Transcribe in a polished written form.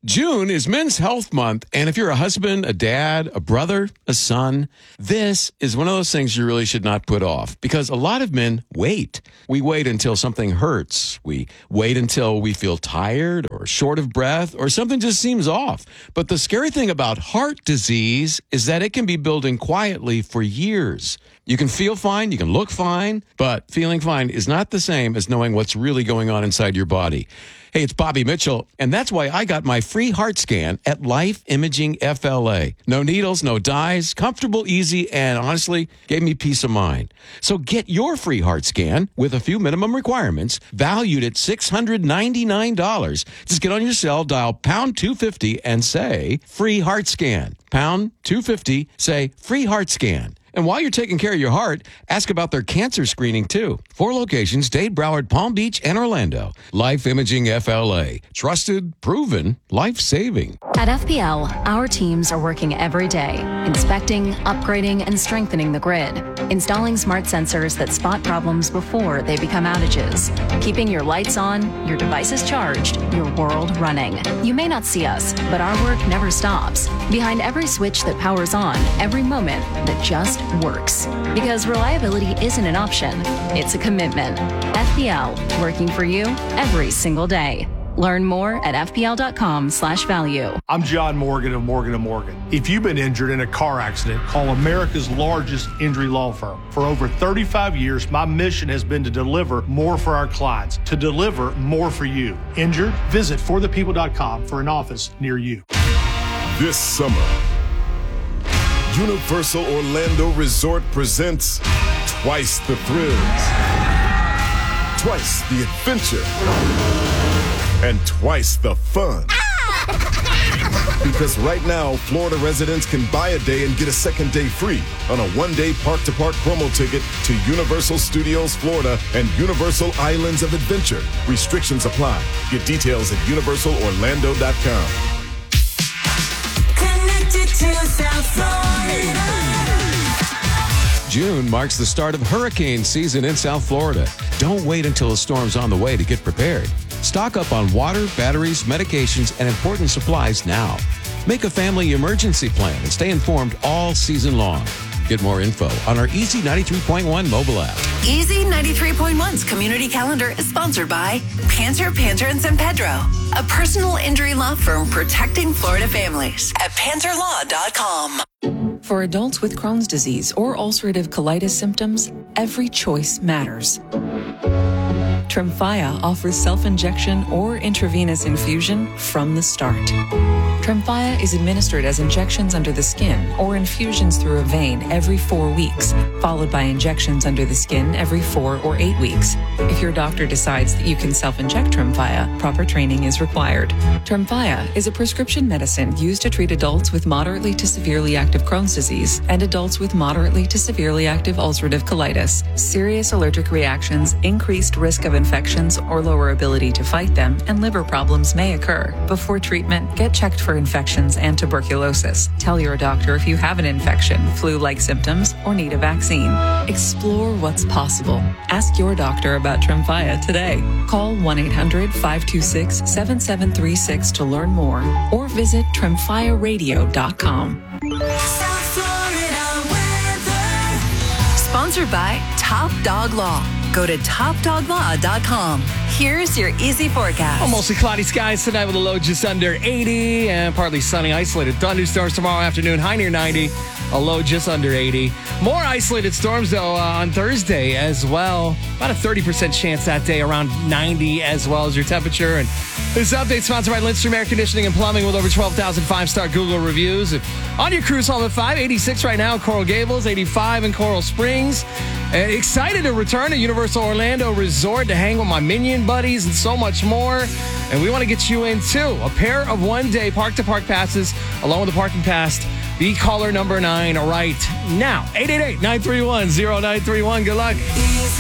June is Men's Health Month, and if you're a husband, a dad, a brother, a son, this is one of those things you really should not put off, because a lot of men wait. We wait until something hurts. We wait until we feel tired or short of breath or something just seems off. But the scary thing about heart disease is that it can be building quietly for years. You can feel fine, you can look fine, but feeling fine is not the same as knowing what's really going on inside your body. Hey, it's Bobby Mitchell, and that's why I got my free heart scan at Life Imaging FLA. No needles, no dyes, comfortable, easy, and honestly, gave me peace of mind. So get your free heart scan with a few minimum requirements, valued at $699. Just get on your cell, dial pound 250, and say, free heart scan. Pound 250, say, free heart scan. And while you're taking care of your heart, ask about their cancer screening, too. 4 locations, Dade, Broward, Palm Beach, and Orlando. Life Imaging FLA. Trusted, proven, life-saving. At FPL, our teams are working every day, inspecting, upgrading, and strengthening the grid, installing smart sensors that spot problems before they become outages, keeping your lights on, your devices charged, your world running. You may not see us, but our work never stops. Behind every switch that powers on, every moment that just works. Because reliability isn't an option, it's a commitment. FPL, working for you every single day. Learn more at fpl.com/value. I'm John Morgan of Morgan & Morgan. If you've been injured in a car accident, call America's largest injury law firm. For over 35 years, my mission has been to deliver more for our clients, to deliver more for you. Injured? Visit forthepeople.com for an office near you. This summer, Universal Orlando Resort presents twice the thrills, twice the adventure, and twice the fun. Because right now, Florida residents can buy a day and get a second day free on a one-day park-to-park promo ticket to Universal Studios Florida and Universal Islands of Adventure. Restrictions apply. Get details at universalorlando.com. Connected to South Florida. June marks the start of hurricane season in South Florida. Don't wait until a storm's on the way to get prepared. Stock up on water, batteries, medications, and important supplies now. Make a family emergency plan and stay informed all season long. Get more info on our Easy 93.1 mobile app. Easy 93.1's community calendar is sponsored by Panter, and San Pedro, a personal injury law firm protecting Florida families at panterlaw.com. For adults with Crohn's disease or ulcerative colitis symptoms, every choice matters. Tremfya offers self-injection or intravenous infusion from the start. Tremfya is administered as injections under the skin or infusions through a vein every 4 weeks, followed by injections under the skin every 4 or 8 weeks. If your doctor decides that you can self-inject Tremfya, proper training is required. Tremfya is a prescription medicine used to treat adults with moderately to severely active Crohn's disease and adults with moderately to severely active ulcerative colitis. Serious allergic reactions, increased risk of infections or lower ability to fight them, and liver problems may occur. Before treatment, get checked for infections and tuberculosis. Tell your doctor if you have an infection, flu-like symptoms, or need a vaccine. Explore what's possible. Ask your doctor about Tremfya today. Call 1-800-526-7736 to learn more, or visit tremfyaradio.com. South Florida weather. Sponsored by Top Dog Law. Go to topdoglaw.com. Here's your easy forecast. Well, mostly cloudy skies tonight with a low just under 80 and partly sunny, isolated thunderstorms tomorrow afternoon, high near 90, a low just under 80. More isolated storms, though, on Thursday as well. About a 30% chance that day, around 90 as well as your temperature. And this update sponsored by Lindstrom Air Conditioning and Plumbing with over 12,000 5-star Google reviews. On your cruise home at 5, 86 right now in Coral Gables, 85 in Coral Springs. And excited to return to Universal Orlando Resort to hang with my Minion buddies and so much more. And we want to get you in, too. A pair of one-day park-to-park passes along with the parking pass. Be caller number 9 right now. 888-931-0931. Good luck.